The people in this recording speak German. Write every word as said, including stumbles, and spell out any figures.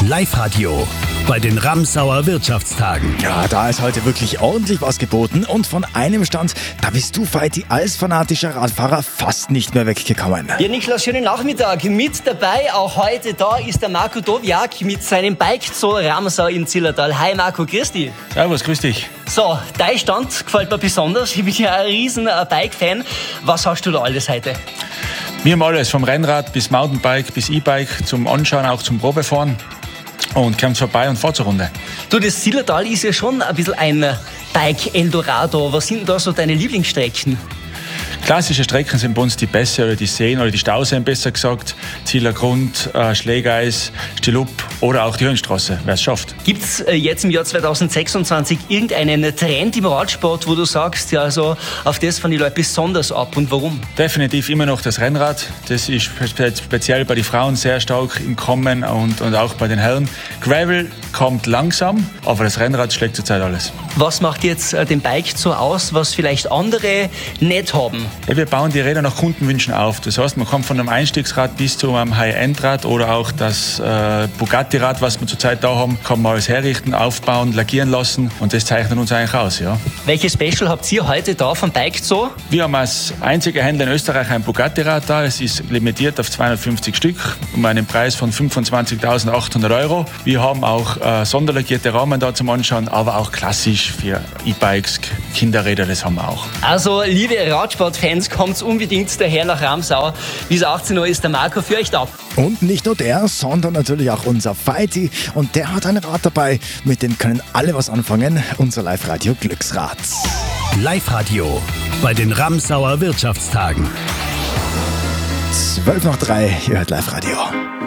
Live-Radio bei den Ramsauer Wirtschaftstagen. Ja, da ist heute wirklich ordentlich was geboten und von einem Stand, da bist du, Veit, als fanatischer Radfahrer fast nicht mehr weggekommen. Ja, Niklas, schönen Nachmittag. Mit dabei, auch heute da, ist der Marco Dowiak mit seinem Bike zu Ramsau im Zillertal. Hi Marco, grüß dich. Servus, grüß dich. So, dein Stand gefällt mir besonders. Ich bin ja ein riesen Bike-Fan. Was hast du da alles heute? Wir haben alles, vom Rennrad bis Mountainbike bis E-Bike, zum Anschauen, auch zum Probefahren. Und kommt vorbei und fahrt zur Runde. Du, das Zillertal ist ja schon ein bisschen ein Bike-Eldorado. Was sind denn da so deine Lieblingsstrecken? Klassische Strecken sind bei uns die Pässe oder die Seen oder die Stauseen, besser gesagt. Zieler Grund, äh, Schlägeis, Stilup oder auch die Höhenstraße, wer es schafft. Gibt es äh, jetzt im Jahr zweitausendsechsundzwanzig irgendeinen Trend im Radsport, wo du sagst, ja, also auf das fahren die Leute besonders ab und warum? Definitiv immer noch das Rennrad. Das ist speziell bei den Frauen sehr stark im Kommen und, und auch bei den Herren. Gravel kommt langsam, aber das Rennrad schlägt zurzeit alles. Was macht jetzt äh, den Bike so aus, was vielleicht andere nicht haben? Ja, wir bauen die Räder nach Kundenwünschen auf. Das heißt, man kommt von einem Einstiegsrad bis zu einem High-End-Rad oder auch das äh, Bugatti-Rad, was wir zurzeit da haben, kann man alles herrichten, aufbauen, lackieren lassen und das zeichnet uns eigentlich aus. Ja. Welches Special habt ihr heute da vom Bike Zoo? Wir haben als einziger Händler in Österreich ein Bugatti-Rad da. Es ist limitiert auf zweihundertfünfzig Stück um einen Preis von fünfundzwanzigtausendachthundert Euro. Wir haben auch äh, sonderlackierte Rahmen da zum Anschauen, aber auch klassisch für E-Bikes, Kinderräder, das haben wir auch. Also, liebe Radsportfans, kommt unbedingt daher nach Ramsau. Bis achtzehn Uhr ist der Marco für euch da. Und nicht nur der, sondern natürlich auch unser Veiti. Und der hat ein Rad dabei, mit dem können alle was anfangen. Unser Live-Radio Glücksrad. Live-Radio bei den Ramsauer Wirtschaftstagen. zwölf nach drei, ihr hört Live-Radio.